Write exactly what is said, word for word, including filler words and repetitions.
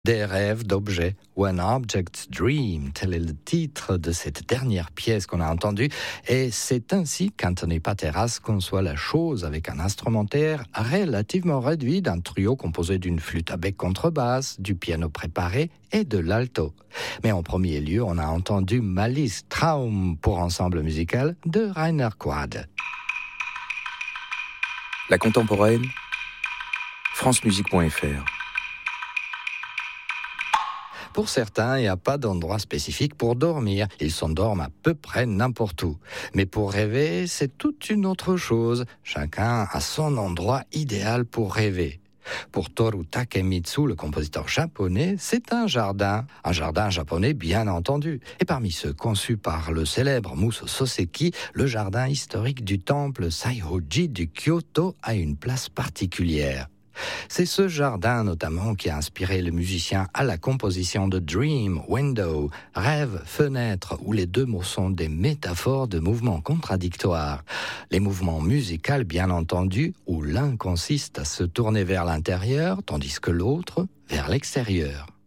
Des rêves d'objets, One Object's Dream, tel est le titre de cette dernière pièce qu'on a entendue, et c'est ainsi qu'Anthony Pateras conçoit la chose avec un instrumentaire relativement réduit d'un trio composé d'une flûte à bec contrebasse, du piano préparé et de l'alto. Mais en premier lieu, on a entendu Malice Traum pour ensemble musical de Rainer Quad. La contemporaine, france musique point f r. Pour certains, il n'y a pas d'endroit spécifique pour dormir. Ils s'endorment à peu près n'importe où. Mais pour rêver, c'est toute une autre chose. Chacun a son endroit idéal pour rêver. Pour Toru Takemitsu, le compositeur japonais, c'est un jardin. Un jardin japonais, bien entendu. Et parmi ceux conçus par le célèbre Muso Soseki, le jardin historique du temple Saihoji du Kyoto a une place particulière. C'est ce jardin notamment qui a inspiré le musicien à la composition de Dream, Window, rêve, fenêtre, où les deux mots sont des métaphores de mouvements contradictoires. Les mouvements musicaux, bien entendu, où l'un consiste à se tourner vers l'intérieur, tandis que l'autre vers l'extérieur.